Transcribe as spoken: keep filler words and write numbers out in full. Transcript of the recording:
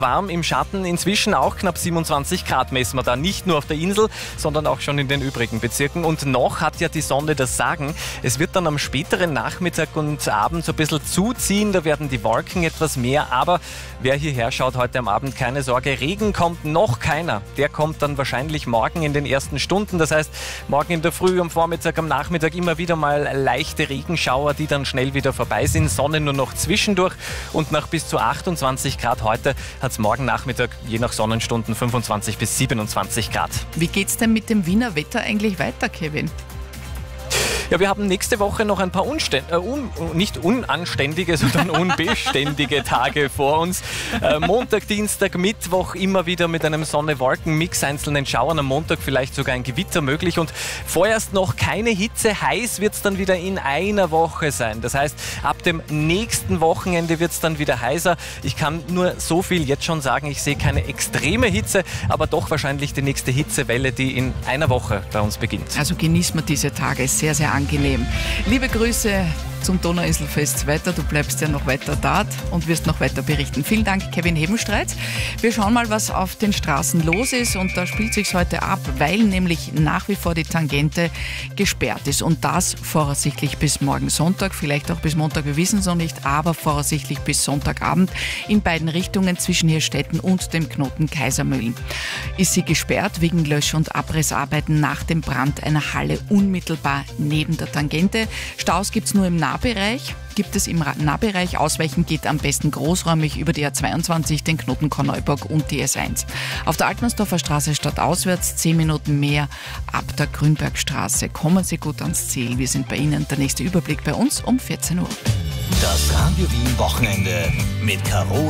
Warm im Schatten, inzwischen auch knapp siebenundzwanzig Grad messen wir da. Nicht nur auf der Insel, sondern auch schon in den übrigen Bezirken. Und noch hat ja die Sonne das Sagen. Es wird dann am späteren Nachmittag und Abend so ein bisschen zuziehen. Da werden die Wolken etwas mehr. Aber wer hierher schaut heute am Abend, keine Sorge, Regen kommt noch keiner. Der kommt dann wahrscheinlich morgen in den ersten Stunden. Das heißt, morgen in der Früh, am Vormittag, am Nachmittag immer wieder mal leichte Regenschauer, die dann schnell wieder vorbei sind. Sonne nur noch zwischendurch. Und nach bis zu achtundzwanzig Grad heute hat morgen Nachmittag, je nach Sonnenstunden, fünfundzwanzig bis siebenundzwanzig Grad. Wie geht's denn mit dem Wiener Wetter eigentlich weiter, Kevin? Ja, wir haben nächste Woche noch ein paar unständ äh, un nicht unanständige, sondern unbeständige Tage vor uns. Äh, Montag, Dienstag, Mittwoch immer wieder mit einem Sonne-Wolken-Mix, einzelnen Schauern, am Montag vielleicht sogar ein Gewitter möglich und vorerst noch keine Hitze. Heiß wird es dann wieder in einer Woche sein. Das heißt, ab dem nächsten Wochenende wird es dann wieder heißer. Ich kann nur so viel jetzt schon sagen, ich sehe keine extreme Hitze, aber doch wahrscheinlich die nächste Hitzewelle, die in einer Woche bei uns beginnt. Also genießt man diese Tage, sehr, sehr angenehm. Liebe Grüße zum Donauinselfest weiter. Du bleibst ja noch weiter da und wirst noch weiter berichten. Vielen Dank, Kevin Hebenstreit. Wir schauen mal, was auf den Straßen los ist und da spielt sich's heute ab, weil nämlich nach wie vor die Tangente gesperrt ist und das voraussichtlich bis morgen Sonntag, vielleicht auch bis Montag, wir wissen es noch nicht, aber voraussichtlich bis Sonntagabend in beiden Richtungen zwischen Hirstetten und dem Knoten Kaisermühlen. Ist sie gesperrt wegen Lösch- und Abrissarbeiten nach dem Brand einer Halle unmittelbar neben der Tangente. Staus gibt's nur im Nahbereich. Gibt es im Nahbereich. Ausweichen geht am besten großräumig über die A zweiundzwanzig, den Knoten Korneuburg und die S eins. Auf der Altmannsdorfer Straße stadtauswärts zehn Minuten mehr ab der Grünbergstraße. Kommen Sie gut ans Ziel. Wir sind bei Ihnen. Der nächste Überblick bei uns um vierzehn Uhr. Das Radio Wien Wochenende mit Caro